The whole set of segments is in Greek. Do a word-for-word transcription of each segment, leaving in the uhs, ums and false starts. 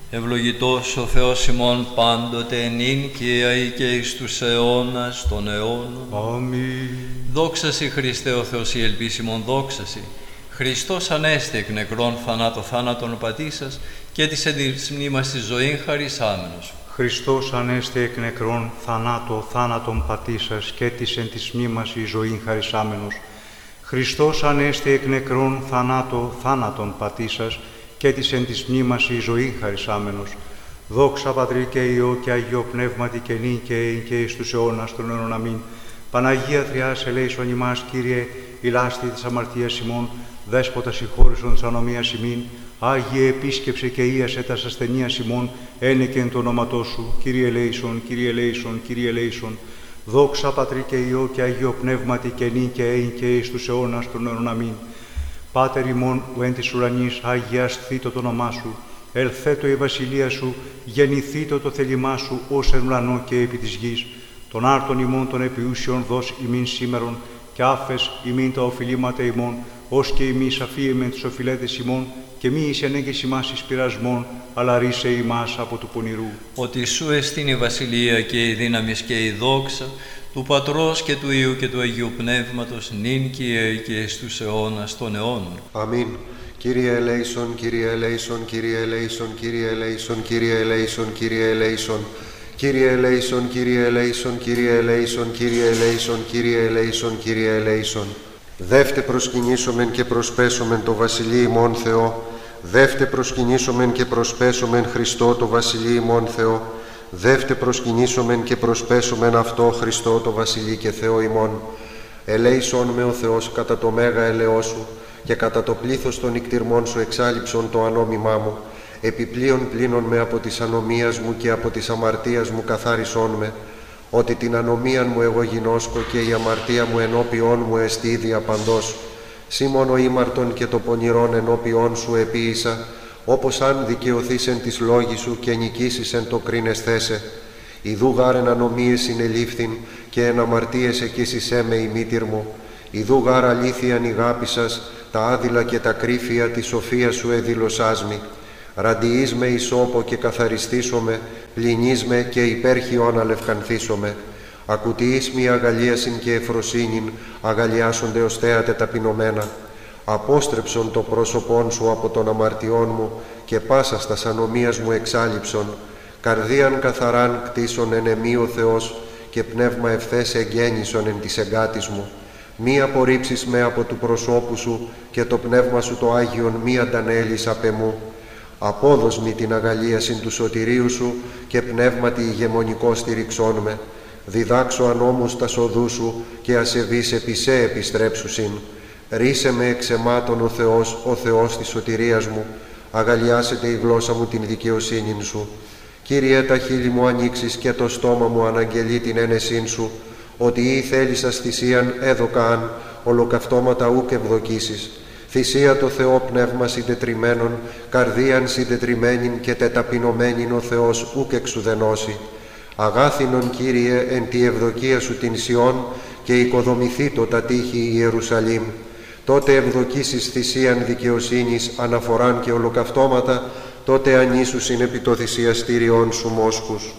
Ευλογητός ο Θεός ημών πάντοτε νυν και αεί και εις τους αιώνας των αιώνων. Αμήν. Δόξα σοι Χριστέ ο Θεός η ελπίς ημών, δόξα σοι. Χριστός ανέστη εκ νεκρών θανάτω θάνατον πατήσας και της εν της μνήμας της ζωήν χαρισάμενος. Χριστός ανέστη εκ νεκρών θανάτω θάνατον πατήσας και της εν της μνήμας η ζωήν χαρισάμενος. Χριστός ανέστη εκ νεκρών θανάτω θάνατον πατήσας και της εν της μνήμας η ζωήν χαρισάμενος. Δόξα Πατρί και Υιό και Αγίο Πνεύματι και νυν και ειν και εις τους αιώνας των αιώνων. Αμήν. Παναγία Τριάς ελέησον ημάς, Κύριε, η λάστη της αμαρτίας ημών, Δέσποτα συγχώρησον της ανομίας ημίν, Άγιε επίσκεψε και ίασε τας ασθενείας ημών, ένεκεν το όνοματό σου, Κύριε ελέησον, Κύριε ελέησον, Κύριε ελέησον. Δόξα Πατρί και Υιό και Αγίο Πνεύματι και νυν και ειν και εις τους αιώνας των αιώνων. Αμήν. Πάτερ ημών, ου εν της ουρανής, αγιασθήτω το όνομά σου, ελθέτω η βασιλεία σου, γεννηθήτω το θέλημά σου, ως εν ουρανό και επί της γης. Των άρτων ημών των επιούσιων δώσ' ημίν σήμερον, και άφες ημίν τα οφειλήματα ημών, ως και ημείς αφίεμεν τους οφειλέτες ημών, και μη εις ενέγγες ημάς εις πειρασμόν, αλλά ρίσε ημάς από του πονηρού. Ότι σου εστίν η βασιλεία και η δύναμις και η δόξα, του Πατρός και του Υιού και του Αγίου Πνεύματος, νυν και αεί και εις τους αιώνας των αιώνων. Αμήν. Κύριε ελέησον, Κύριε ελέησον, Κύριε ελέησον, Κύριε ελέησον, Κύριε ελέησον, Κύριε ελέησον. Κύριε ελέησον, Κύριε ελέησον, Κύριε ελέησον, Κύριε ελέησον, Κύριε ελέησον, Κύριε ελέησον. Δεύτε προσκυνήσομεν και προσπέσομεν το Βασιλεί ημών Θεό. Δεύτε προσκυνήσομεν και προσπέσομεν Χριστό το Βασιλεί ημών Θεό. Δεύτε προσκυνήσομεν και προσπέσομεν αυτό Χριστό το Βασιλεί και Θεό ημών. Ελέησον με ο Θεός κατά το μέγα ελεό σου, και κατά το πλήθος των νικτυρμών σου εξάλειψον το ανόμημά μου. Επιπλέον πλύνον με από της ανομίας μου και από της αμαρτίας μου καθάρισόν με, ότι την ανομίαν μου εγώ γινώσκω και η αμαρτία μου ενώπιόν μου εστί διαπαντός. Σήμωνο ήμαρτον και το πονηρόν ενώπιόν σου επίησα, όπως αν δικαιωθείς εν της λόγης σου και νικήσεις εν το κρίνες θέσε. Ιδού γάρ εν ανομίες συνελήφθην και εν αμαρτίες εκείσισέ με η μήτυρ μου. Ιδού γάρ αλήθειαν ηγάπησας, τα άδειλα και τα κρύφια της σοφίας σου εδήλωσάς μη. Ραντιείς με ισόπο και καθαριστήσομαι, πλυνείς με και υπέρχιον αλευκανθήσομαι. Ακουτιείς μη αγαλίασιν και εφροσύνην, αγαλιάσονται ως θέατε ταπεινωμένα. Απόστρεψον το πρόσωπόν σου από των αμαρτιών μου και πάσα στας ανομίας μου εξάλειψον. Καρδίαν καθαράν κτίσον εν εμή ο Θεός και πνεύμα ευθές εγγέννησον εν της εγκάτης μου. Μη απορρίψεις με από του προσώπου σου και το πνεύμα σου το Άγιον μη αντανέλεις απ' εμού. Απόδος μη την αγαλίασιν του σωτηρίου σου και πνεύματι ηγεμονικό στηριξόν με. Διδάξω ανόμους τα οδού σου και ασεβείς επί σε επιστρέψουσιν. Ρίσε με εξαιμάτων ο Θεός, ο Θεός της σωτηρίας μου. Αγαλιάσετε η γλώσσα μου την δικαιοσύνην σου. Κύριε, τα χείλη μου ανοίξεις και το στόμα μου αναγγελεί την ένεσήν σου, ότι ή θέλησας θυσίαν έδωκαν, ολοκαυτώματα ούκ ευδοκίσεις. Θυσία το Θεό πνεύμα συντετριμένον, καρδίαν συντετριμένην και τεταπεινωμένην ο Θεός ούκ εξουδενώσει. Αγάθινον, Κύριε, εν τη ευδοκία σου την Σιών και οικοδομηθεί το τα τείχη η Ιερουσαλήμ. Τότε ευδοκίσεις θυσίαν δικαιοσύνης, αναφοράν και ολοκαυτώματα, τότε ανήσουσιν επί το θυσιαστήριον σου μόσχους.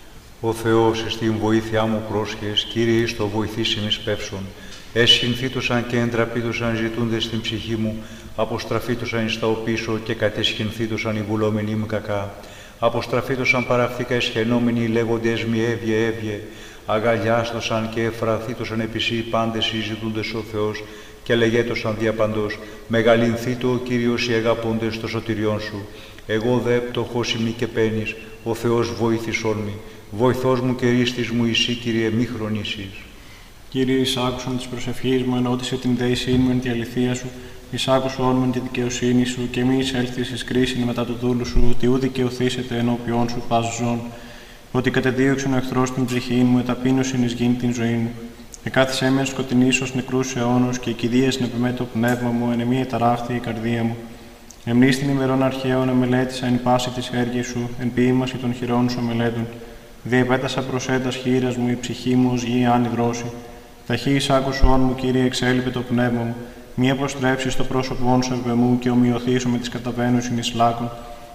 Ο Θεός εις την βοήθειά μου πρόσχες, Κύριε, εις το βοηθήσιν εις πεύσον. Εσχυνθήτωσαν και εντραπήτωσαν ζητούνται στην ψυχή μου, αποστραφήτωσαν εις τα οπίσω και κατεσχυνθήτωσαν οι βουλόμενοι μου κακά. Αποστραφήτωσαν παραφθήκα εσχαινόμενοι λέγοντες μη έβγε έβγε. Αγαλιάστοσαν και εφραθήτωσαν επισή πάντες οι ζητούντες ο Θεός και λεγέτωσαν διαπαντός. Μεγαλυνθήτω ο Κύριος οι αγαπούντες το σωτηριόν σου. Εγώ δε πτωχός ημί και πένης, ο Θεός βοήθησόν μη. Βοηθός μου και ρίστης μου εσύ, Κύριε, μη χρονίσεις. Κύριε, εισάκουσον της προσευχής μου, ενώτισε την δέησή μου εν τη αληθεία σου, εισάκουσον μου εν τη δικαιοσύνη σου, και μη εισέλθεις εις κρίσιν μετά του δούλου σου, ότι ού δικαιωθήσετε ενώπιόν σου πας ζών, ότι κατεδίωξον ο εχθρός την ψυχή μου, εταπείνωσιν εις γήν την ζωή μου. Εκάθισέ με σκοτεινής ως νεκρούς αιώνους, και εκηδίασιν επί με το πνεύμα μου, εν εμή εταράχθη η καρδία μου. Εμνείς την ημερών αρχαίων εμελέτησα εν πάση της έργης σου, εν ποίημαση των χειρών σου μελέτων. Διεπέτασα προς έντας χείρας μου, η ψυχή μου ως γη άνυδρόση. Ταχύ εισάκουσον μου, Κύριε, εξέλιπε το πνεύμα μου. Μη αποστρέψεις το πρόσωπόν σου επ' εμού και ομοιωθήσω με τις καταβαίνουσιν εις λάκων.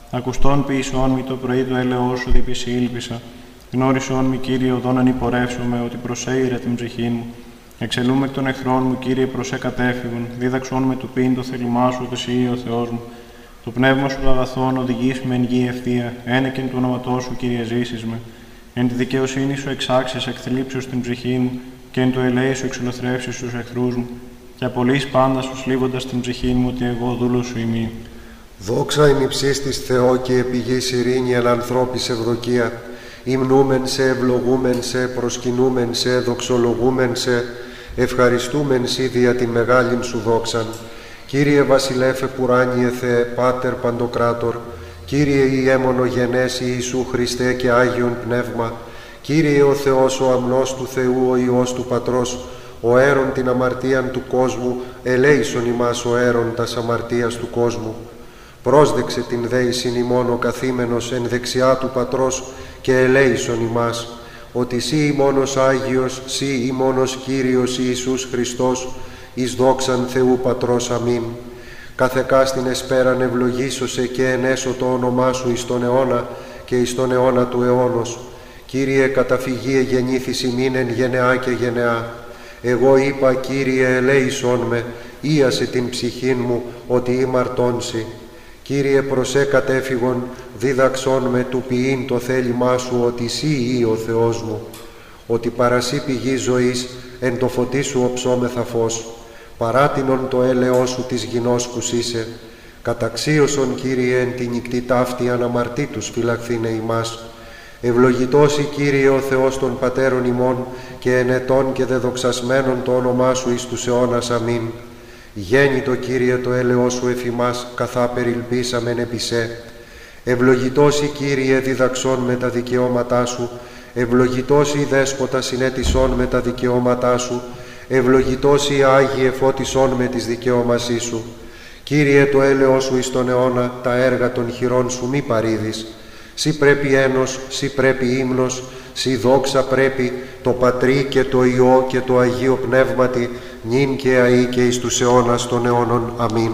Ακουστών ποιησών μη το πρωί του έλεος σου διπισή ήλπισα. Γνώρισόν μη, Κύριε, οδόν ανυπορεύσομαι, ότι προσέειρα την ψυχή μου. Εξελούμε εκ των εχθρών μου, Κύριε, προσέ κατέφυγον. Δίδαξόν με του πίν το θέλημά σου, ότι εσύ ο Θεός μου. Το πνεύμα σου το αγαθόν οδηγείς με εν γη ευθεία. Ένεκεν του όνοματός σου, Κύριε, ζήσεις με. Εν τη δικαιοσύνη σου εξάξεις εκ θλίψεως την ψυχή μου, και εν το ελέη σου εξολοθρεύσεις τους εχθρούς μου. Και απολύς πάντα σου σλίβοντας την ψυχή μου, ότι εγώ δούλος σου ημί. Δόξα εν υψίστης Θεό και επιγής ειρήνη εν ανθρώπης ευδοκία. Υμνούμεν σε, ευλογούμεν σε, προσκυνούμεν σε, δοξολογούμεν σε, ευχαριστούμεν σοι δια την μεγάλην σου δόξαν. Κύριε βασιλέφε πουράνιε Θεέ, Πάτερ Παντοκράτορ, Κύριε Ιε μονογενές Ιησού Χριστέ και Άγιον Πνεύμα, Κύριε ο Θεός ο αμνός του Θεού, ο Υιός του Πατρός, ο αίρον την αμαρτίαν του κόσμου, ελέησον ημάς ο αίρον τας αμαρτίας του κόσμου. Πρόσδεξε την δέησιν ημών ο καθήμενος εν δεξιά του Πατρός και ελέησον ημάς, ότι σύ ημώνος Άγιος, σύ ημώνος Κύριος Ιησούς Χριστός, εις δόξαν Θεού Πατρός. Αμήν. Καθεκάστην εσπέραν ευλογήσωσε και ενέσω το όνομά σου εις τον αιώνα και εις τον αιώνα του αιώνος. Κύριε, καταφυγή γεννήθης ημίν εν γενεά και γενεά. Εγώ είπα, Κύριε, ελέησόν με, ίασε την ψυχήν μου, ότι ημαρτώνσι. Κύριε, προσέ κατέφυγον, δίδαξόν με του ποιήν το θέλημά σου, ότι σύ ή ο Θεός μου. Ότι παρασύ πηγή ζωής, εν το φωτί σου οψόμεθα φως. Παράτινον το έλεος σου της γινώσκους είσαι. Καταξίωσον, Κύριε, εν την νυκτή ταύτη αναμαρτήτους φυλαχθήνε ημάς. Ευλογητός η Κύριε ο Θεός των Πατέρων ημών και ενετών και δεδοξασμένων το όνομά σου εις τους αιώνας. Αμήν. Γέννητο, Κύριε, το έλεος σου εφ' ημάς, καθά περιλπίσαμεν επί σε. Ευλογητός η Κύριε, διδαξών με τα δικαιώματά σου. Ευλογητός η Δέσποτα, συνέτησόν με τα δικαιώματά σου. Ευλογητός η Άγιε, φώτισόν με της δικαιώμασής σου. Κύριε, το έλεος σου εις τον αιώνα, τα έργα των χειρών σου μη παρήδεις. Σύ πρέπει ένος, σύ πρέπει ύμνος, σύ δόξα πρέπει το Πατρί και το Υιό και το Αγίο Πνεύματι, νυν και αεί και εις τους αιώνας των αιώνων. Αμήν.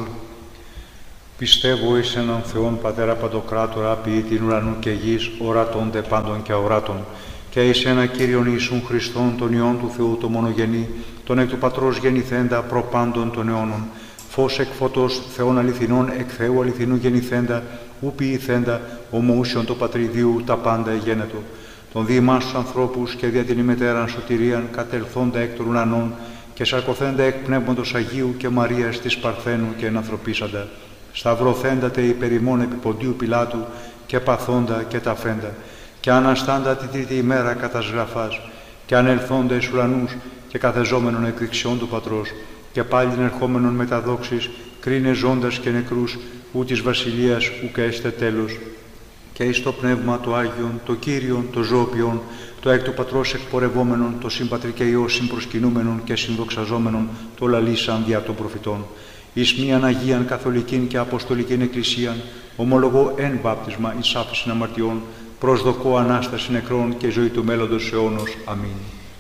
Πιστεύω εις έναν Θεόν Πατέρα Παντοκράτορα, ποιητήν ουρανού και γης, ορατών δε πάντων και αοράτων, και εις ένα Κύριον Ιησούν Χριστόν, τον Υιόν του Θεού, το μονογενή, τον εκ του Πατρός γεννηθέντα, προπάντων των αιώνων, φως εκ φωτός, Θεών αληθινών, εκ Θεού αληθινού γεννηθέντα, ου ποιηθέντα, ομοούσιον το Πατριδίου, τα πάντα εγένετο. Τον διημάς τους ανθρώπους και δια την ημετέραν σωτηρίαν, κατελθόντα εκ των ουρανών, και σαρκωθέντα εκ Πνεύματος Αγίου και Μαρίας της Παρθένου και ενανθρωπίσαντα. Σταυρωθέντα τε υπερ ημών επί Ποντίου Πιλάτου, και παθόντα και ταφέντα, και αναστάντα τη τρίτη ημέρα κατά σγραφάς, και ανελθόντα εις ουρανούς, και καθεζόμενον εκ δεξιών του Πατρός, και πάλιν ερχόμενον με τα δόξης, κρίνε ζώντας και νεκρούς, ου της βασιλείας ουκ έστε τέλος. Και εις το Πνεύμα το Άγιον, το Κύριον, το Ζώπιον, το εκ του Πατρός εκπορευόμενον, το συμπατρί και Υιό συμπροσκυνούμενον και συνδοξαζόμενον, το λαλήσαν δια των προφητών. Εις μίαν Αγίαν Καθολικήν και Αποστολικήν Εκκλησίαν, ομολογώ εν βάπτισμα εις άφεσιν αμαρτιών, προσδοκώ Ανάσταση νεκρών και ζωή του μέλλοντος αιώνος. Αμήν.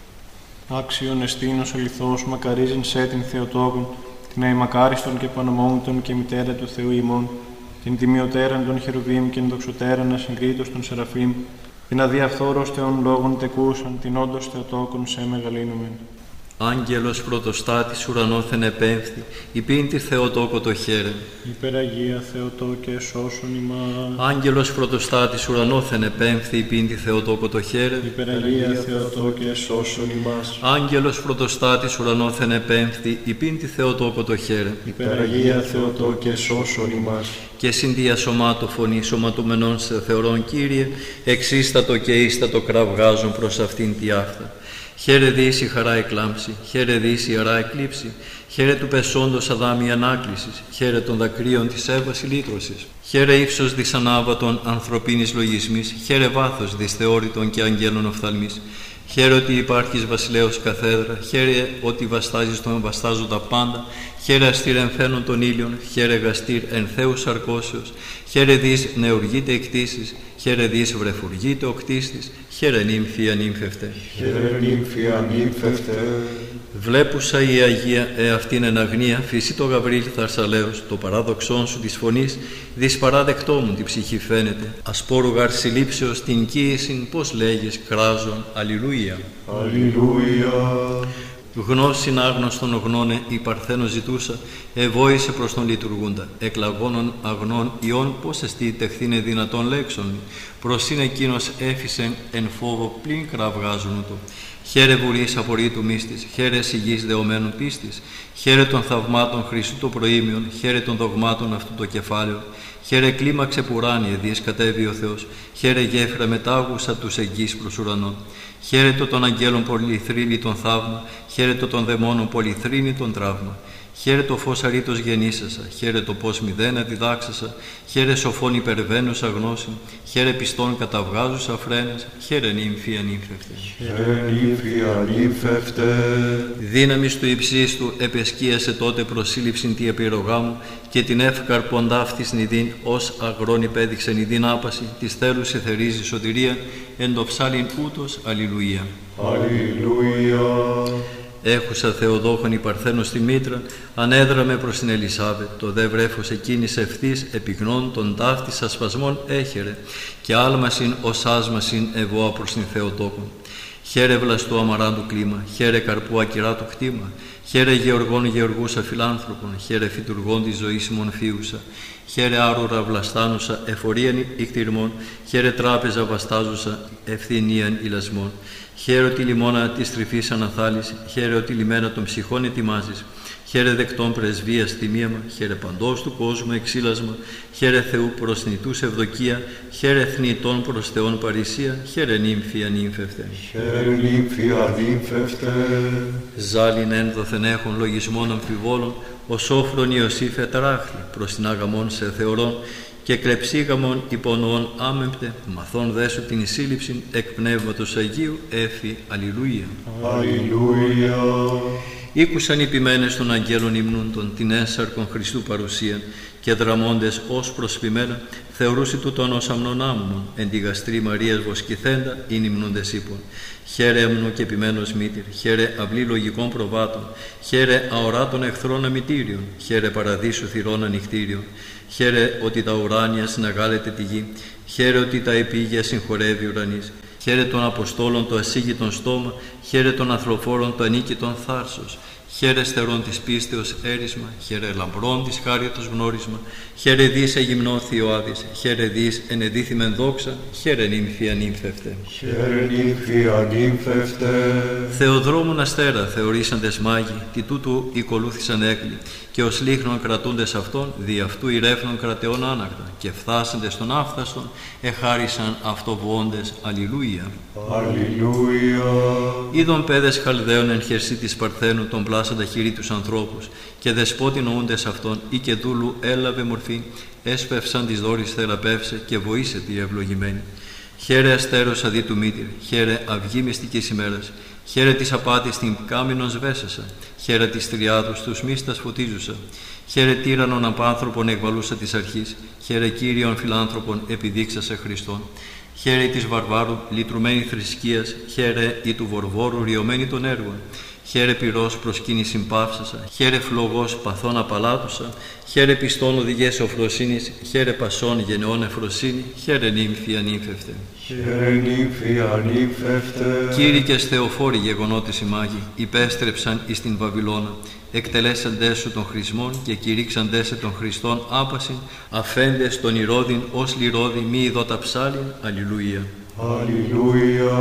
Άξιον εστίνος ο λιθός, μακαρίζειν σε την Θεοτόκον, την αημακάριστον και πανομόμητον και μητέρα του Θεού ημών, την τιμιωτέραν των χερουβίμ και την δοξωτέραν ασυγκρίτως των Σεραφείμ, την αδιαφθόρος Θεών λόγων τεκούσαν, την όντως Θεοτόκον σε μεγαλύνομεν. Άγγελος πρωτοστάτης ουρανόθεν επέμφθη, υπήν τη Θεοτόκο το χαίρε. Υπεραγία Θεοτόκε σώσον ημάς. Άγγελος πρωτοστάτης ουρανόθεν επέμφθη, υπήν τη Θεοτόκο το χαίρε. Υπεραγία Θεοτόκε σώσον ημάς. Άγγελος πρωτοστάτης ουρανόθεν επέμφθη, υπήν τη Θεοτόκο το χαίρε. Υπεραγία Θεοτόκε σώσον ημάς. Και συνδία σωμάτω φωνή σωματούμενον σε θεωρών, Κύριε, εξίστατο και ίστατο κραυγάζουν προς αυτήν τη άφτα. Χαίρε δύση χαρά εκλάμψη, χαίρε δύση χαρά εκλείψη, χαίρε του πεσόντος αδάμη ανάκλησης, χαίρε των δακρύων της Εύας ηλίτρωσης. Χαίρε ύψος δυσανάβατον ανθρωπίνης λογισμής, χαίρε βάθος δυσθεώρητον και αγγέλων οφθαλμής. Χαίρε ότι υπάρχεις βασιλέως καθέδρα, χαίρε ότι βαστάζεις τον βαστάζοντα πάντα, χαίρε αστήρ εμφαίνων των ήλιων, χαίρε γαστήρ εν Θεού σαρκώσεως, χαίρε δις νεουργείται εκτίσεις, χαίρε δις βρεφουργείτε ο κτίστης, χαίρε νύμφη ανύμφευτε. Χαίρε νύμφη ανύμφευτε. Βλέπουσα η Αγία εαυτήν εν αγνία, φύση το Γαβρίλ Θαρσαλέος, το παράδοξόν σου της φωνής, δις παράδεκτό μου τη ψυχή φαίνεται. Ασπόρου γαρ συλλήψεως την κοίησιν, πώς λέγεις κράζον, αλληλούια. Αλληλούια. Γνώσιν άγνωστον γνώνε η Παρθένο ζητούσα, ευόησε προς τον λειτουργούντα. Εκλαγώνων αγνών ιών, πώς εστί τεχθήνε δυνατόν λέξον. Προσήν εκείνος έφυσεν εν φόβο πλην κραυγάζουν του. Χαίρε βουλής απορρίτου μύστης, χαίρε σιγής δεωμένων πίστης, χαίρε των θαυμάτων Χριστού το προήμιον, χαίρε των δογμάτων αυτού το κεφάλαιο, χαίρε κλίμαξε πουράνιε δις κατέβη ο Θεός, χαίρε γέφυρα μετάγουσα τους εγγύς προς ουρανών. Χαίρετο των αγγέλων πολυθρύνη τον θαύμα, χαίρετο των δαιμόνων πολυθρύνη τον τραύμα. Χαίρετο φως αρήτως γεννήσασα, χαίρετο πως μηδένα διδάξασα, χαίρε σοφών υπερβαίνουσα γνώση, χαίρε πιστών καταβγάζουσα φρένες, χαίρε νύμφη ανύμφευτε. Χαίρε νύμφη ανύμφευτε. Δύναμις του υψίστου επεσκίασε τότε προσύλληψην τη επιρρογά μου και την εύκαρ ποντάφτης νηδίν ως αγρόν υπέδειξε νηδίν άπαση, της θέλους εθερίζει σωτηρία, εν το ψάλιν ούτως αλληλούια. Αλληλούια. Έχουσα Θεοδόχον η Παρθένος στη μήτρα, ανέδραμε προς την Ελισάβετ, το δε βρέφος εκείνης ευθύς επιγνών των ταύτης ασπασμών έχερε, και άλμασιν ως άσμασιν ευώα προς την Θεοτόκον. Χαίρε βλαστού αμαράντου κλίμα, χαίρε καρπού ακυρά του κτήμα, χαίρε γεωργών γεωργούσα φιλάνθρωπων, χαίρε φυτουργών της ζωής ημών φίουσα, χαίρε άρουρα βλαστάνουσα εφορίαν ικτυρμών, χαίρε τράπεζα βαστάζουσα ευθυνίαν ηλασμών. Χαίρε ότι λιμώνα της τρυφής αναθάλεις, χαίρε ότι λιμένα των ψυχών ετοιμάζεις, χαίρε δεκτών πρεσβείας θυμίαμα, χαίρε παντός του κόσμου εξήλασμα, χαίρε Θεού προς νητούς ευδοκία, χαίρε θνητών προς Θεόν παρησία, χαίρε νύμφη ανύμφευτε. Χαίρε νύμφη ανύμφευτε. Ζάλιν ένδοθεν έχων λογισμών αμφιβόλων, ο σόφρον Ιωσήφ ετράχθη προς την αγαμών σε θεωρών, και κλεψίγαμον υπονοών άμεμπτε, μαθών δέσου την σύλληψην εκ Πνεύματος Αγίου, έφη αλληλούια. Αλληλούια. Ήκουσαν οι ποιμένες των αγγέλων υμνούντων την έσαρκον Χριστού παρουσίαν, και δραμώντες ως προσποιμένα, θεωρούσι τούτον ως αμνον άμμον, εν τη γαστρή Μαρίας βοσκηθέντα, ειν υμνούντες ύπων. Χαίρε αμνού και ποιμένος μήτηρ, χαίρε αυλή λογικών προβάτων, χαίρε αοράτων εχθρών αμητήριων, χαίρε παραδείσου θυρών ανοιχτήριων. Χαίρε ότι τα ουράνια συναγάλεται τη γη, χαίρε ότι τα επίγεια συγχωρεύει ουρανής. Χαίρε των Αποστόλων το ασύγητον στόμα, χαίρε των ανθρωφόρων το ανίκητον θάρσος. Χαίρε στερών της πίστεως έρισμα, χαίρε λαμπρών της χάριτος γνώρισμα, χαίρε δις εγυμνό Θειοάδης, χαίρε δις ενεδίθημεν δόξα, χαίρε νύμφη ανύμφευτε. Χαίρε νύμφη ανύμφευτε. Θεοδρόμων αστέρα θεωρήσαντες μάγοι, τι τούτου οικολούθησαν έγκλη, και ως λίχνων κρατούντες αυτών, δι' αυτού ηρέφνων κρατεών άνακτα, και φθάσαντες των άφθαστον, εχάρισαν αυτοβουόντες αλληλούια. Αλληλούια. Είδον παιδες Χαλδαίων εν χερσί της Παρθένου των πλάσαντα χειρί τους ανθρώπους, και δεσπότη νοούντες αυτών, ή και δούλου έλαβε μορφή, έσπευσαν της δόρης θεραπεύσε και βοήσε τη ευλογημένη. Χαίρε αστέρος αδί του μήτηρ, χαίρε αυγή μυστικής ημέρας, χαίρε της απάτης την κάμινον σβέσασα, χαίρε της τριάδους τους μίστας φωτίζουσα, χαίρε τύρανον απάνθρωπον εκβαλούσα της αρχής, χαίρε Κύριον φιλάνθρωπον επιδείξασα Χριστόν. Χαίρε της βαρβάρου λυτρουμένη θρησκείας, χαίρε ή του βορβόρου ριωμένη των έργων. Χαίρε πυρός προσκύνησιν παύσασα, χαίρε φλογός παθών απαλάτουσα, χαίρε πιστών οδηγές οφροσύνης, χαίρε πασών γενεών εφροσύνη, χαίρε νύμφη ανύμφευτε. Χαίρε νύμφη ανύμφευτε. Κήρυκες Θεοφόροι γεγονότες οι μάγοι, υπέστρεψαν εις την Βαβυλώνα, εκτελέσαντές σου των χρησμών και κηρύξαντές σε των Χριστών άπασιν, αφέντες των ηρώδιν ως λιρώδι μη ειδώτα ψάλιν, αλληλούια. Αλληλούια.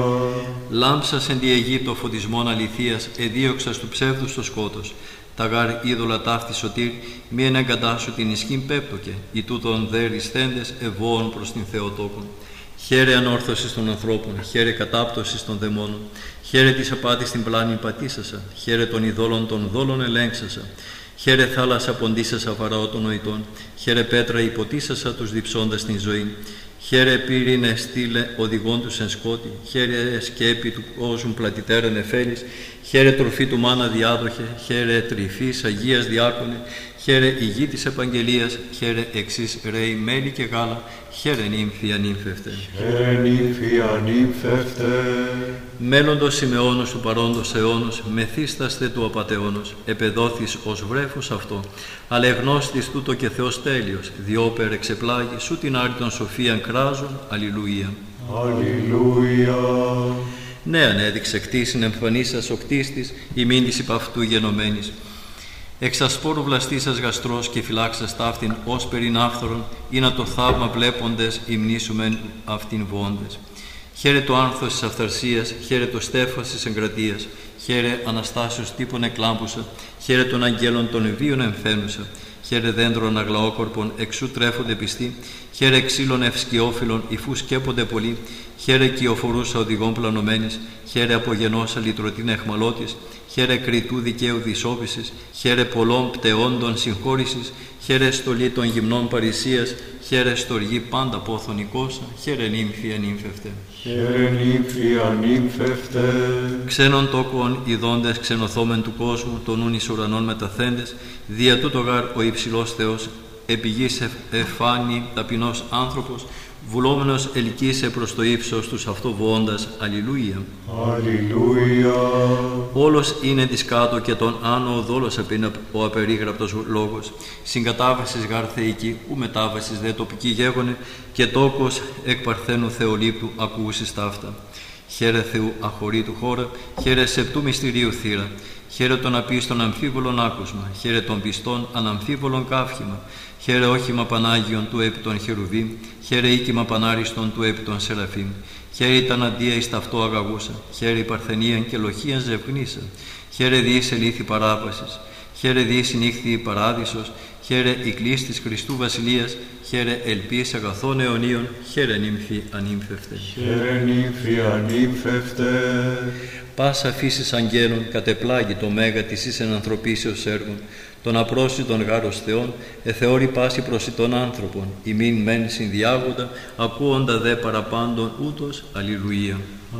Λάμψας εν τη Αιγύπτο φωτισμόν αληθείας, εδίωξας του ψεύδους το σκότος. Τα γάρ είδωλα ταύτη σωτήρ, μη εν εγκατάσου την ισχύν πέπτοκε, ή τούτον δε ρησθέντες ευώων προς την Θεοτόκον. Χαίρε ανόρθωσης των ανθρώπων, χαίρε κατάπτωσης των δαιμόνων, χαίρε της απάτης την πλάνη πατήσασα, χαίρε των ειδόλων των δόλων ελέγξασα, χαίρε θάλασσα ποντίσασα βαραώ των νοητών, χαίρε πέτρα υποτίσασα τους διψώντας την ζωή. Χαίρε πύρινε στήλε οδηγών τους εν σκότη, χαίρε σκέπη του κόσμου πλατητέραν εφέλης, χαίρε τροφή του μάνα διάδοχε, χαίρε τρυφής Αγίας διάκονε, χαίρε η γη της επαγγελίας, χαίρε εξής ρέει μέλι και γάλα, χαίρε νύμφη ανύμφευτε. Χαίρε νύμφη ανύμφευτε. Μέλλοντος Σιμεώνος του παρόντος αιώνος, μεθύσταστε του απατεώνος, επεδόθης ως βρέφος αυτό, αλλά εγνώστης τούτο και Θεός τέλειος, διόπερ εξεπλάγει, σου την άρρητον σοφίαν κράζων, αλληλούια. Αλληλούια. Νέαν έδειξε κτήσιν εμφανής σας ο κτίστης, ημίν της υπ' αυτού γενομένης. Εξ ασπόρου βλαστή σας γαστρός και φυλάξας ταύτην ως περιν άφθορον, ή να το θαύμα βλέποντες υμνήσουμεν αυτήν βόντες. Χαίρε το άνθος της αυθαρσίας, χαίρε το στέφος της εγκρατείας, χαίρε Αναστάσεως τύπων εκλάμπουσα, χαίρε των αγγέλων των βίων εμφαίνουσα, χαίρε δέντρων αγλαόκορπων εξού τρέφονται πιστοί, χαίρε ξύλων ευσκιόφυλλων υφού σκέπονται πολλοί, χαίρε κυοφορούσα οδηγών πλανωμένης, χαίρε απογενώσα λυτρωτήν εχμαλώτης, χαίρε κριτού δικαίου δυσόβησης, χαίρε πολλών πτεόντων συγχώρησης, χαίρε στολή των γυμνών παρησίας, χαίρε στοργή πάντα πόθον οικόσα, χαίρε νύμφη ανύμφευτε. Χαίρε νύμφη ανύμφευτε. Ξένων τόκων ειδώντες ξενοθόμεν του κόσμου, των νουν εις ουρανών μεταθέντες, δια τούτο γάρ ο υψηλός Θεός, επί γης εφάνει ταπεινός άνθρωπος, βουλόμενος ελκύσε προς το ύψος τους αυτό βοώντας, αλληλούια. Αλληλούια. Όλος είναι της κάτω και τον άνω οδόλος απεινά ο απερίγραπτος λόγος. Συγκατάβασης γάρ θεϊκή, ου μετάβασης δε τοπική γέγονε, και τόκος εκ παρθένου θεολήπτου ακούσεις ταύτα. Χαίρε Θεού αχωρήτου χώρα, χαίρε σεπτού μυστηρίου θύρα. Χαίρε τον απίστων αμφίβολον άκουσμα, χαίρε των πιστών αναμφίβολον καύχημα. Χαίρε όχημα Πανάγιον του επί των χερουβίμ, χαίρε οίκημα Πανάριστον του επί των Σεραφείμ. Χαίρε ήταν αντία εις ταυτό αγαγούσα, χαίρε η παρθενίαν και λοχίαν ζευγνήσα. Χαίρε διείς ελήθη παράπασης, χαίρε διείς συνήχθη η παράδεισος, χαίρε η κλής της Χριστού Βασιλείας, χαίρε ελπίς αγαθών αιωνίων, χαίρε νύμφη ανύμφευτε. Χαίρε νύμφη ανύμφευτε. Πάσα φύσης αγγέλων κατεπλάγει το μέγα της εις ενανθρωπίσεως έργων, τον απρόσιτον γάρος Θεών, εθεώρη πάση προσιτών άνθρωπων, ημίν μεν συνδιάγοντα, ακούοντα δε παραπάντων ούτως, αλληλούια.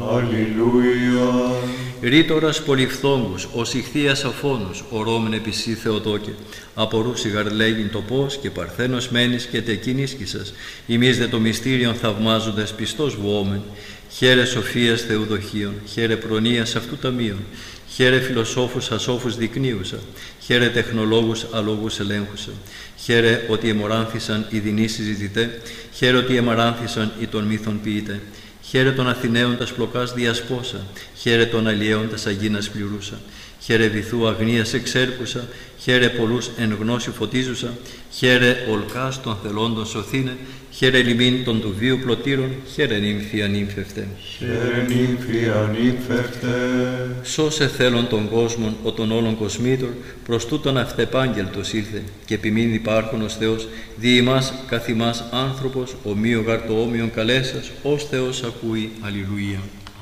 Αλληλούια. Ρήτορας πολυφθόγκους, ως ηχθείας αφώνους, ορόμεν επισή Θεοτόκε, απορούσι γαρλέγειν το πώς και παρθένος μένεις και τεκίνισκησας, ημείς δε το μυστήριον θαυμάζοντας πιστός βουόμεν. Χαίρε σοφίας Θεού δοχείων, χαίρε προνοίας αυτού ταμείων, χαίρε φιλοσόφους ασόφους δεικνύουσα, χαίρε τεχνολόγους αλόγους ελέγχουσα, χαίρε ότι εμοράνθησαν οι δεινοί συζητητέ, χαίρε ότι εμαράνθησαν οι των μύθων ποιητέ, χαίρε των Αθηναίων τας πλοκάς διασπόσα, χαίρε των αλλιέων τας αγίνας πληρούσα, χαίρε βυθού αγνίας εξέρπουσα, χαίρε πολλούς εν γνώση φωτίζουσα, χαίρε ολκάς των θελόντων σωθήνε, χαίρε λιμήν των του βίου πλωτήρων, χαίρε νύμφη ανύμφευτε. Χαίρε νύμφη ανύμφευτε. Σώσε θέλων των κόσμων ο των όλων κοσμήτων, προς τούτον αυτεπάγγελτος ήλθε, και επιμήν υπάρχον ως Θεός, δι' ημάς καθ' ημάς άνθρωπος, ομοίο γαρ το όμοιον καλέσας, ως Θεός ακούει, αλληλούια.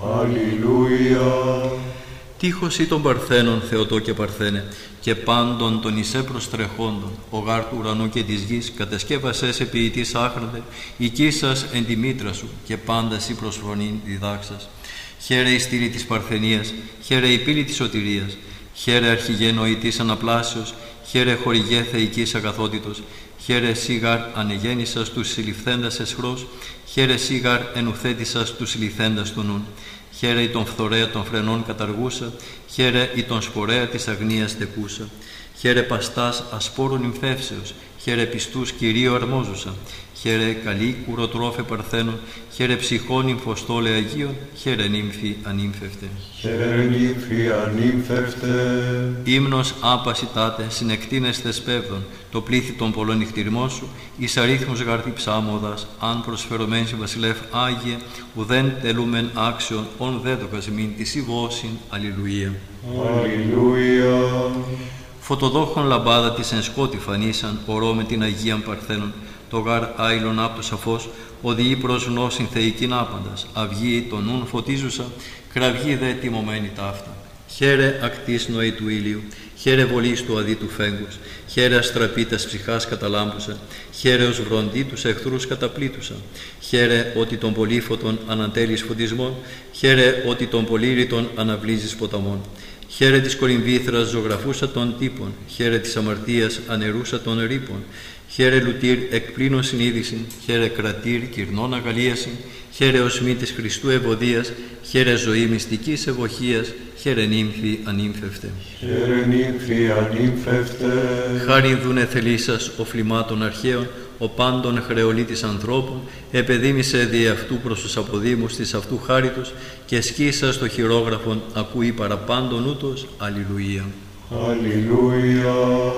Αλληλούια. Τείχος ή των Παρθένων, Θεοτό και Παρθένε, και πάντων των εισέ προστρεχόντων, ο γάρ του ουρανού και της γης, κατασκεύασέ σε ποιητής άχραντε, οικίσας εν τη μήτρα σου, και πάντα σύ προσφωνήν διδάξας. Χαίρε η στήλη της Παρθενίας, χαίρε η πύλη της σωτηρίας, χαίρε αρχηγέ νοητής αναπλάσεως, χαίρε χορηγέ θεϊκής αγαθότητος, χαίρε σίγαρ ανεγέννησας τους συλληφθέντας εσχρός, χαίρε σίγαρ ενουθέτησας τους συλληφθέντας του νουν. Χαίρε η τον φθορέα των φρενών καταργούσα, χαίρε η τον σπορέα της αγνίας τεκούσα. Χαίρε παστάς ασπόρων νυμφεύσεως, χαίρε πιστούς Κυρίου αρμόζουσα. Χαίρε καλή κουροτρόφε Παρθένων, χαίρε ψυχών νυμφοστόλε Αγίων, χαίρε νύμφη ανύμφευτε. Χαίρε νύμφη ανύμφευτε. Ύμνος άπαση τάτε, συνεκτείνεστε σπέβδον, το πλήθη των πολλών νυχτηριμών σου, εις αρίθμους γαρτί ψάμοδας, αν προσφερωμέν σε βασιλεύ Άγιε, ουδέν τελούμεν άξιον, ον δέδοκας μην της ηβώσιν, αλληλούια. Αλληλούια. Φωτοδόχων λαμπάδα της εν σκότη φανίσαν, ορώ με την Αγίαν Παρθένων, το γάρ άειλον άπτο σαφώς, οδηγεί προς γνώσιν θεϊκήν άπαντας, αυγή των νουν φωτίζουσα, κραυγή δε τιμωμένη ταύτα. Χαίρε ακτής νοή του ήλιου, χαίρε βολής του αδί του φέγγους, χαίρε αστραπήτας ψυχάς καταλάμπουσα, χαίρε ως βροντί τους εχθρούς καταπλήτουσα, χαίρε ότι των πολύφωτων ανατέλεις φωτισμών, χαίρε ότι των πολύρητων αναβλύζεις ποταμών, Χαίρε της Κορινθήθρας ζωγραφούσα των τύπων, χαίρε της αμαρτίας ανερούσα των ρήπων, χαίρε λουτήρ εκπλήνων συνείδησιν, χαίρε κρατήρ κυρνών αγαλίασιν, χαίρε οσμή της Χριστού ευωδίας, χαίρε ζωή μυστικής ευωχίας, χαίρε νύμφη ανήμφευτε. Χαίρε νύμφη ανήμφευτε. Χάριν δούνε θελήσας ο φλιμάτων αρχαίων, ο πάντων χρεολίτης ανθρώπων, επεδίμησε δι' αυτού προς τους αποδήμους της αυτού χάριτος και σκίσα στο χειρόγραφον ακούει παραπάντων ούτως. Αλληλουία. Αλληλούια.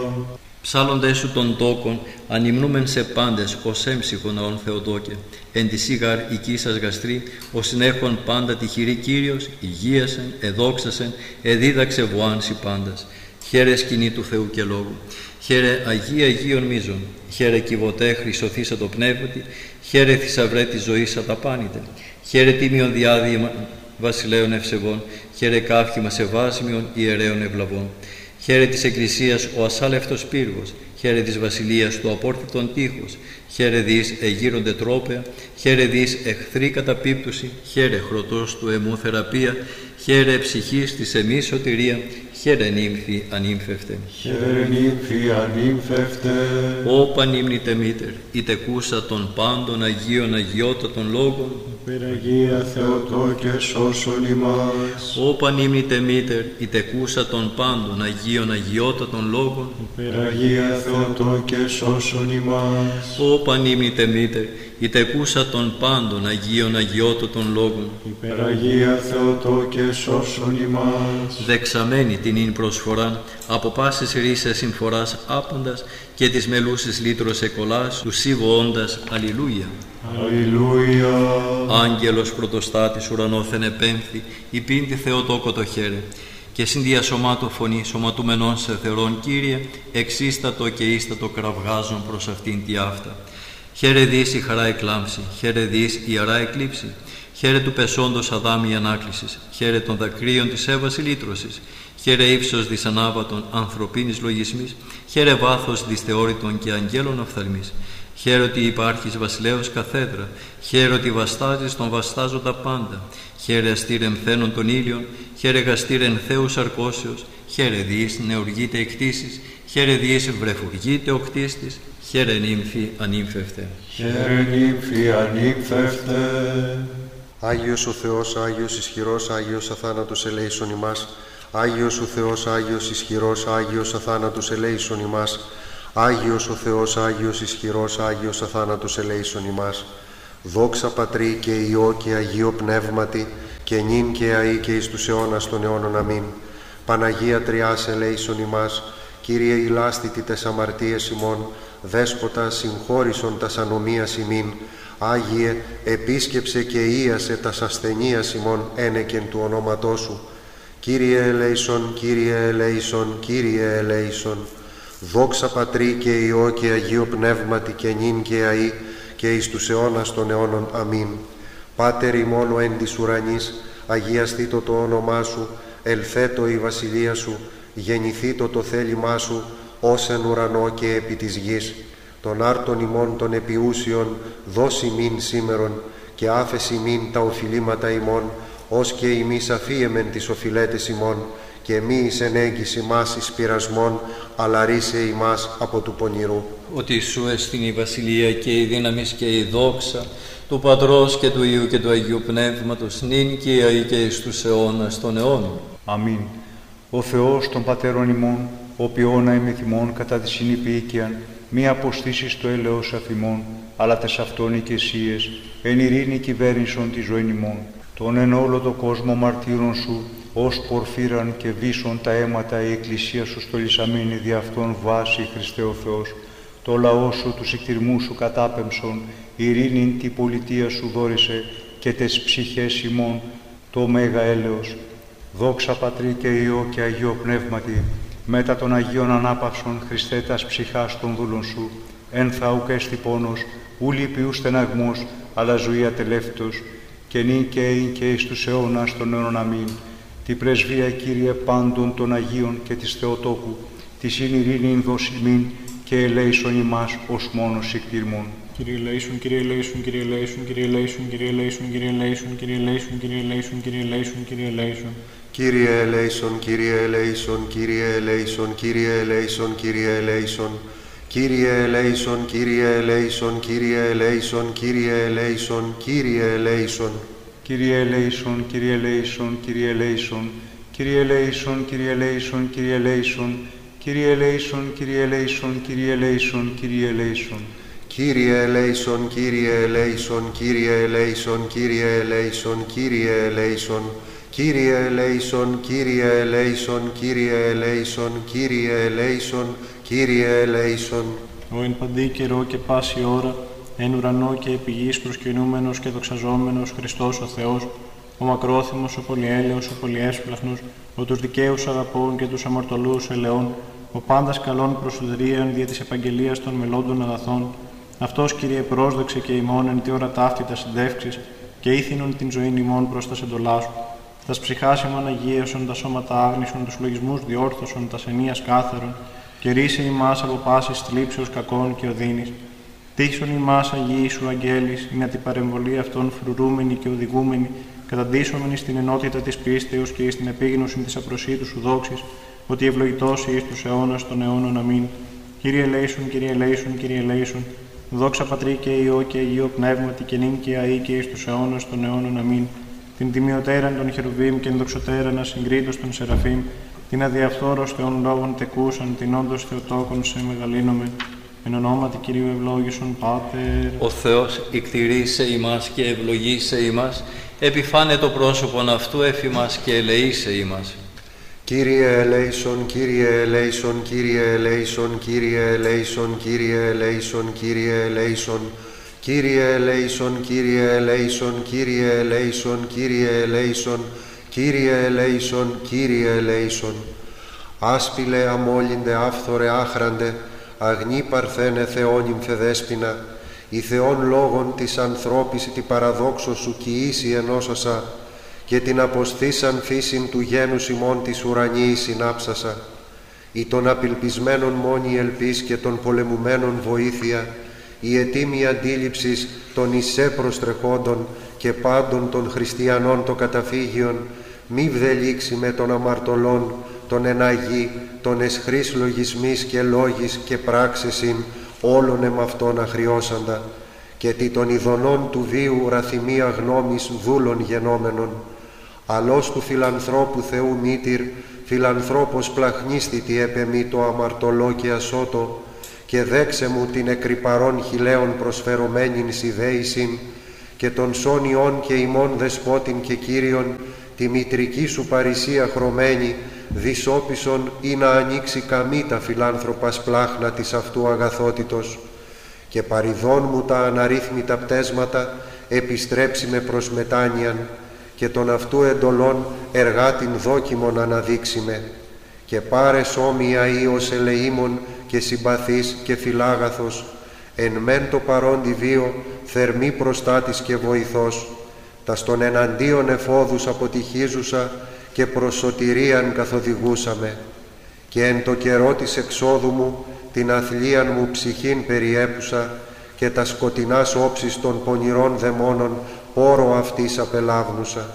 Ψάλλοντες σου των τόκων, ανυμνούμεν σε πάντες, ως έμψυχον αόν Θεοτόκε. Εν τη σίγαρ οικίσας γαστρή, ο συνέχον πάντα τυχηρή Κύριος, υγείασεν, εδόξασεν, εδίδαξε βοάνση πάντας. Χαίρε σκηνή του Θεού και Λόγου. Χαίρε Αγία Αγίων μίζων. Χαίρε κυβωτέ χρυσοθήσα το πνεύματι. Χαίρε θησαυρέ της ζωής αταπάνητε. Χαίρε τίμιον διάδημα βασιλέων ευσεβών. Χαίρε κάφημα σεβάσμιων ιερέων ευλαβών. Χαίρε της Εκκλησίας ο ασάλευτος πύργος, χαίρε της Βασιλείας του απόρθητον τείχος, χαίρε δις εγείρονται τρόπαια, χαίρε δις εχθρή καταπίπτωση, χαίρε χρωτός του αιμού θεραπεία, χαίρε ψυχής της εμείς σωτηρία, χαίρε νύμφη ανήμφευτε. Χαίρε νύμφη ανήμφευτε. Ω πανύμνητε μήτερ, ητεκούσα των πάντων Αγίων αγιότατων λόγων, Υπεραγία Θεοτόκε σώσον ημάς. Ω πανύμνητε μήτερ, ητεκούσα των πάντων Αγίων αγιότατων λόγων, Υπεραγία Θεοτόκε σώσον ημάς. Ω πανύμνητε μήτερ, ητεκούσα των πάντων Αγίων αγιότατων λόγων, Υπεραγία Θεοτόκε σώσον ημάς. δεξαμένη την ίν προσφοράν, από πάσης ρίσες συμφοράς άπαντας και της μελούσης λύτρος εκολάς, του σίβο όντας. Αλληλούια. Αλληλούια. Άγγελος πρωτοστάτης ουρανόθεν επέμφθη, υπήντη Θεοτόκο το χαίρε. Και συνδιασωμάτω φωνή σωματούμενον σε θερόν Κύριε, εξίστατο και ίστατο κραυγάζον προς αυτήν τη αυτά. Χαίρε δις η χαρά εκλάμψη, χαίρε δις η αρά εκλείψη, χαίρε του πεσόντος Αδάμ η ανάκλησης, χαίρε των δακρύων της Εύας η λύτρωσης, χαίρε ύψος δις ανάβατον ανθρωπίνης λογισμής, χαίρε βάθος δις θεώρητον και αγγέλων οφθαλμής. Χαίρε ότι υπάρχεις βασιλέως καθέδρα, χαίρε ότι βαστάζεις τον βαστάζοντα πάντα, χαίρε αστήρεν θένον των ήλιων, χαίρε γαστήρεν Θεούς αρκώσεως, χαίρε διείς νεουργείται εκτίσεις, χαίρε διείς βρεφουργείται ο κτίστης, χαίρε νύμφη ανήμφευτε. Χαίρε νύμφη ανήμφευτε. Άγιος ο Θεός, Άγιος ισχυρός, Άγιος αθάνατος ελέησον ημάς. Άγιος ο Θεός, Άγιος ισχυρός, Άγιος αθάνατος ελέησον ημάς. Άγιος ο Θεός, Άγιος ισχυρός, Άγιος αθάνατος ελέησον ημάς. Δόξα Πατρί και Υιό και Αγίο Πνεύματι, και νυν και αεί και εις τους αιώνας των αιώνων. Αμήν. Παναγία Τριάς ελέησον ημάς. Κύριε ηλάστητη τες αμαρτίες ημών, Δέσποτα συγχώρησον τας ανομίας ημίν. Άγιε επίσκεψε και ίασε τας ασθενείας ημών ένεκεν του ονόματός σου. Κύριε ελέησον, Κύριε ελέησον, Κύριε ελέησον. Δόξα Πατρί και Υιό και Αγίο Πνεύματι, και νυν και αεί και εις τους αιώνας των αιώνων. Αμήν. Πάτερ ημών ο εν της ουρανής, αγιαστήτω το όνομά σου, ελθέτω η βασιλεία σου, γεννηθήτω το θέλημά σου, ως εν ουρανό και επί της γης. Τον άρτον ημών των επιούσιων δώσει μην σήμερον, και άφεση μην τα οφειλήματα ημών, ως και ημείς αφίεμεν τις οφειλέτες ημών, και μη εις ενέγγις ημάς εις πειρασμόν, αλλά ρίσε ημάς από του πονηρού. Ότι σου εστιν η βασιλεία και η δύναμις και η δόξα του Πατρός και του Υιού και του Αγίου Πνεύματος, νυν και αεί και εις τους αιώνας των αιώνων. Αμήν. Ο Θεός των Πατέρων ημών, ο ποιόνα ημεθυμών κατά τη συνυπήκαιαν, μη αποστήσεις το έλεος αφημών, αλλά τες αυτόν οικεσίες, εν ειρήνη κυβέρνησον τη ζωή ημών. Τον εν όλο το κόσμο μαρτύρων σου, ως πορφύραν και βίσον τα αίματα η Εκκλησία σου στολισαμένη δι' αυτόν βάση, Χριστέ ο Θεός. Το λαό σου, τους εκτιρμούς σου κατάπεμψον, ειρήνην τη πολιτεία σου δόρισε, και τες ψυχές ημών το μέγα έλεος. Δόξα Πατρί και Υιό και Αγίο Πνεύματι, μετά των Αγίων Ανάπαυσων, Χριστέ τας ψυχάς των δούλων σου, εν θαουκ έστι πόνος, ου λύπη ου στεναγμός, αλλά ζωή ατελεύτος, και νυν και ειν και εις τους αιώνας των αιώνων. Αμήν. Τη πρεσβεία, Κύριε, πάντων των Αγίων και της Θεοτόκου, της ειν ειρήνην δοσιμήν, και ελέησον ημάς ως μόνος εκτιρμών. Κύριε ελέησον, Κύριε ελέησον, Κύριε ελέησον, Κύριε ελέησον, Κύριε ελέησον, Κύριε ελέησον, Κύριε ελέησον, Κύριε ελέησον, Κύριε ελέησον, Κύριε ελέησον. Κύριε ελέησον, Κύριε ελέησον, Κύριε ελέησον, Κύριε ελέησον, Κύριε ελέησον, Κύριε ελέησον, Κύριε ελέησον, Κύριε ελέησον, Κύριε ελέησον, Κύριε ελέησον. Κύριε ελέησον, Κύριε ελέησον, Κύριε ελέησον, Κύριε ελέησον, Κύριε ελέησον, Κύριε ελέησον, Κύριε ελέησον, Κύριε ελέησον, Κύριε ελέησον, Κύριε ελέησον. Κύριε ελέησον, Κύριε ελέησον, Κύριε ελέησον, Κύριε ελέησον, Κύριε ελέησον, Κύριε ελέησον, Κύριε ελέησον, Κύριε ελέησον, Κύριε ελέησον, Κύριε ελέησον. Ο εν παντή καιρό και πάση ώρα, εν ουρανό και επί γης προσκυνούμενος και δοξαζόμενος Χριστός ο Θεός, ο μακρόθυμος, ο πολυέλεος, ο πολυέσπλαχνος, ο τους δικαίους αγαπών και τους αμαρτωλούς ελεών, ο πάντας καλών προσουδρίων δια της επαγγελίας των μελώντων αγαθών, αυτός, Κύριε, πρόσδεξε και ημών εν τη ώρα ταύτη τα συντεύξεις και ήθινον την ζωήν ημών προς τα σεντολά σου. Τας ψυχάς ημών αγίωσον, τα σώματα άγνησον, τους λογισμούς διόρθωσον, τα ενίας κάθαρον, και ρίσε ημάς από πάσης θλίψεως κακών και οδύνης. Τύχσον ημάς Αγίοι σου αγγέλης, είναι την παρεμβολή αυτών φρουρούμενη και οδηγούμενη, καταντήσομενη στην ενότητα της πίστεως και εις την επίγνωση της απροσίτου σου δόξης, ότι ευλογητός εις τους αιώνας των αιώνων. Αμήν. Κύριε ελέησον, Κύριε ελέησον, Κύριε ελέησον, δόξα Πατρί και Υιό και Αγίο Πνεύματι και νυν και αεί και εις τους αιώνας των αιώνων. Αμήν. Την τιμιωτέραν των χερουβίμ και ενδοξωτέραν ασυγκρίτως των Σεραφείμ, την αδιαφθόρος Θεών λόγων τεκούσαν, την όντως Θεοτόκον σε μεγαλύνομεν. Εν ονόματι Κυρίου ευλόγησον Πάτερ. Ο Θεός ικτηρίσε ημάς και ευλογήσε ημάς, επιφάνε το πρόσωπον αυτού εφημάς και ελεήσε ημάς. Κύριε ελέησον, Κύριε ελέησον, Κύριε ελέησον, Κύριε ελέησον, Κύριε ελέησον, Κύριε ελέησον, Κύριε ελέησον, Κύριε ελέησον, Κύριε ελέησον, Κύριε ελέησον, Κύριε ελέησον, Κύριε ελέησον. Άσπηλε αμόλυντε άφθορε άχραντε, αγνή παρθένε Θεόν ημφεδέσποινα, η Θεόν λόγων της ανθρώπης τη παραδόξω σου κοιήσει ενώσασα, και την αποστήσαν φύσιν του γένους ημών της ουρανίης συνάψασα, ή των απελπισμένων μόνη ελπίς και των πολεμουμένων βοήθεια, η ετήμη αντίληψης των εισέ προστρεχόντων και πάντων των χριστιανών το καταφύγιον, μη βδελήξει με των αμαρτωλών, των εναγή, των εσχρής λογισμής και λόγης και πράξεσιν, όλων εμ' αυτών αχριώσαντα, και τι των ειδονών του βίου ραθυμία γνώμης δούλων γενόμενων, αλός του φιλανθρώπου Θεού μήτηρ, φιλανθρώπος πλαχνίστητη επεμή το αμαρτωλό και ασώτο, και δέξε μου την εκρυπαρών χιλέων προσφερωμένην σιδέησιν, και των σόνιών και ημών δεσπότην και Κύριον, τη μητρική σου παρησία χρωμένη, δυσόπισον ή να ανοίξει καμή τα φιλάνθρωπας πλάχνα της αυτού αγαθότητος, και παριδών μου τα αναρρύθμιτα πτέσματα επιστρέψει με προς μετάνοιαν, και των αυτού εντολών εργάτην δόκιμον αναδείξει με, και πάρε όμοια ίος ελεήμων και συμπαθής και φιλάγαθος, εν μεν το παρόντι βίο θερμή προστάτης και βοηθός, τα στον εναντίον εφόδους αποτυχίζουσα και προς σωτηρίαν καθοδηγούσαμε, και εν το καιρό της εξόδου μου την αθλίαν μου ψυχήν περιέπουσα, και τα σκοτεινάς όψεις των πονηρών δαιμόνων πόρο αυτής απελάβνουσα.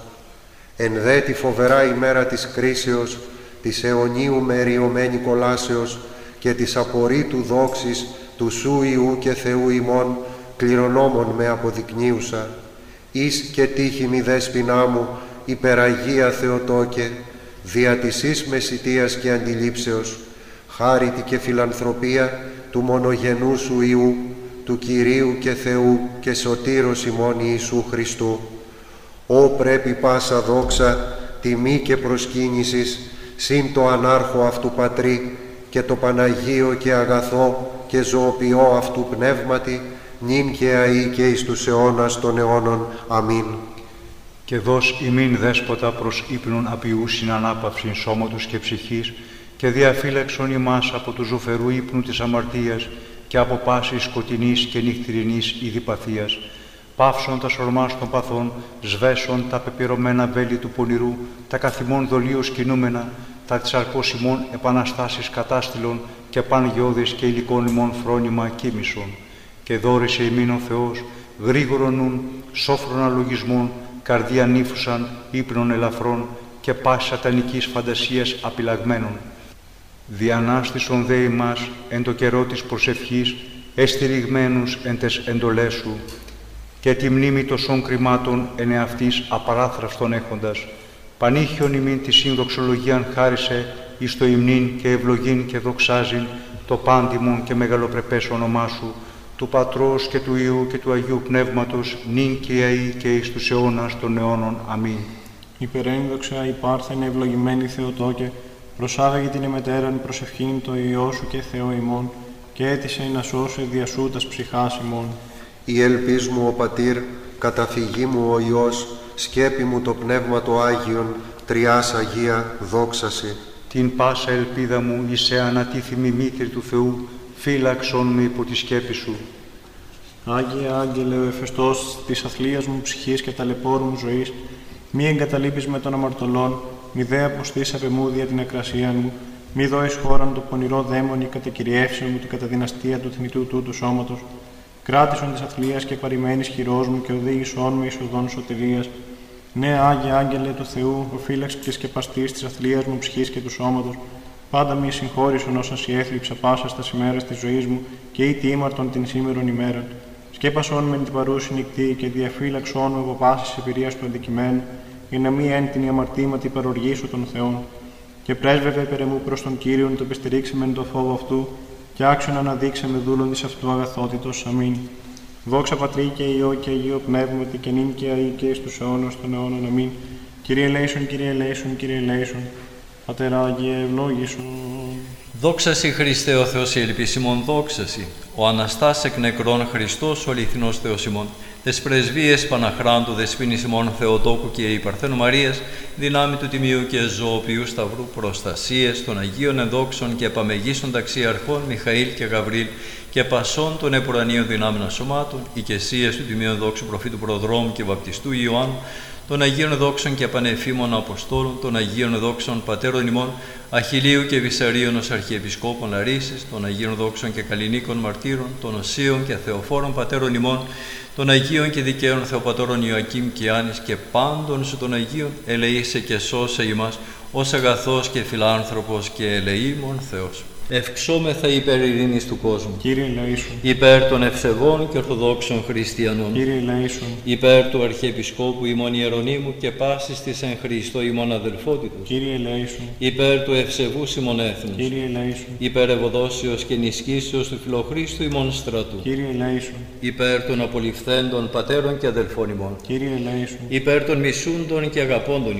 Εν δε τη φοβερά ημέρα της κρίσεως, της αιωνίου μεριωμένη κολάσεως και της απορρίτου δόξης του Σου Υιού και Θεού ημών κληρονόμων με αποδεικνύουσα, εις και τύχη μη δέσποινά μου υπεραγία Θεοτόκε, δια της εις μεσιτείας και αντιλήψεως, χάριτη και φιλανθρωπία του μονογενού Σου Υιού, του Κυρίου και Θεού και Σωτήρος ημών Ιησού Χριστού. Ω πρέπει πάσα δόξα, τιμή και προσκύνησης, συν το ανάρχο αυτού Πατρί και το Παναγίο και αγαθό και ζωοποιό αυτού πνεύματι, νυν και αεί και εις τους αιώνας των αιώνων. Αμήν. Και δώσ' ημίν δέσποτα προς ύπνον απειούσιν ανάπαυσιν σώματος και ψυχής, και διαφύλαξον ημάς από του ζωφερού ύπνου της αμαρτίας και από πάσης σκοτεινής και νυχτηρινής ειδιπαθίας. Πάυσον τα σορμάς των παθών, σβέσον τα πεπειρωμένα βέλη του πονηρού, τα καθημών δολίως κινούμενα, τα της αρκός ημών επαναστάσεις κατάστηλων και παν γεώδης και υλικών ημών φρόνημα κοίμησον. Και δώρησε ημίν ο Θεός, γρήγορον νουν, σόφρον αλογισμών, καρδία νύφουσαν, ύπνων ελαφρών, και πάση σατανικής φαντασίας απειλαγμένων. Διανάστησον δε ημάς εν το καιρό της προσευχής, εστηριγμένους εν τες εντολές σου, και τη μνήμη τοσών κρυμάτων εν εαυτής απαράθραυστον έχοντας, πανήχιον ημίν τη συνδοξολογίαν χάρισε εις το υμνήν και ευλογήν και δοξάζειν το πάντιμον και μεγαλοπρεπές όνομά σου, του Πατρός και του Υιού και του Αγίου Πνεύματος, νυν και αεί και εις τους αιώνας των αιώνων. Αμήν. Υπερένδοξα υπάρθεν ευλογημένη Θεοτόκε, προσάγαγε την εμετέραν προσευχήν το Υιό σου και Θεό ημών, και έτησε να σώσε διασού τας ψυχάς ημών. Η ελπίς μου ο Πατήρ, καταφυγή μου ο Υιός, σκέπη μου το Πνεύμα το Άγιον, Τριάς Αγία, δόξαση. Την πάσα ελπίδα μου είσαι ανατίθιμη μήτρη του Θεού, φύλαξον με υπό τη σκέπη σου. Άγιε Άγγελε, ο εφεστός της αθλίας μου ψυχής και ταλαιπώρου μου ζωής, μη εγκαταλείπεις με των αμαρτωλών, μη δε αποστείς απεμούδια την ακρασία μου, μη δώεις χώραν το πονηρό δαίμονι κατακυριεύσεω μου την καταδυναστία του θνητού τούτου σώματος, κράτησον της αθλίας και παρημένης χειρός μου και οδήγησόν με εις οδόν σωτηρίας. Ναι, Άγιε Άγγελε του Θεού, ο φύλαξ και σκεπαστής της αθλίας μου ψυχής και του σώματος, πάντα μη συγχώρησον όσα σοι έθλιψα πάσα στα ημέρας της ζωής μου και ήτι ήμαρτον την σήμερον ημέραν. Σκέπασον με την παρούση νυχτή και διαφύλαξον με από πάσης εμπειρίας του αντικειμένου, για να μη εν την αμαρτήματη παροργήσω των Θεών. Και πρέσβευε περ' εμού προς τον Κύριον, το επιστηρίξεμεν το φόβο αυτού, και άξιον αναδείξαμε δούλον της αυτού αγαθότητος. Αμήν. Δόξα Πατρί και Υιό και Αγίο Πνεύματι και νυν και αεί και εις τους αιώνας των αιώνων. Αμήν. Κύριε ελέησον, Κύριε ελέησον, Κύριε ελέησον. Πατέρα Άγιε, ευλόγησον. Δόξασι Χριστέ ο Θεός η ελπίς ημών, δόξασι. Ο Αναστάς εκ νεκρών Χριστός ο αληθινός Θεός ημών. Τες πρεσβείες Παναχράντου δεσποίνης ημών Θεοτόκου και η Παρθένου Μαρίας, δυνάμει του Τιμίου και Ζωοποιού Σταυρού, προστασίες των Αγίων Ενδόξων και επαμεγίστων ταξιαρχών Μιχαήλ και Γαβρίλ και πασών των επουρανίων δυνάμεων σωμάτων, οικεσίες του Τιμίου Ενδόξου Προφήτου Προδρόμου και Βαπτιστού Ιωάννου, των Αγίων Δόξων και Πανεφήμων Αποστόλων, των Αγίων Δόξων Πατέρων ημών, Αχιλίου και Βυσαρίων ως Αρχιεπισκόπων Λαρίσης, των Αγίων Δόξων και Καλλινίκων Μαρτύρων, των Οσίων και Θεοφόρων Πατέρων ημών, των Αγίων και Δικαίων Θεοπατώρων Ιωακήμ και Άνης και πάντων σου των Αγίων, ελεήσε και σώσε ημάς, ως αγαθός και φιλάνθρωπος και ελεήμων Θεός. Ευξόμεθα υπέρ ειρήνης του κόσμου. Κύριε ελεήσον. Υπέρ των ευσεβών και ορθοδόξων χριστιανών. Κύριε ελεήσον. Υπέρ του Αρχιεπισκόπου ημών Ιερονύμου και πάσης της εν Χριστώ ημών αδελφότητος. Κύριε ελεήσον. Υπέρ του ευσεβούς ημών έθνους. Κύριε ελεήσον. Υπέρ ευωδόσεως και ενισχύσεως του Φιλοχρίστου ημών στρατού. Κύριε ελεήσον. Υπέρ των απολυφθέντων πατέρων και αδελφών ημών. Κύριε ελεήσον. Υπέρ των μισούντων και αγαπώντων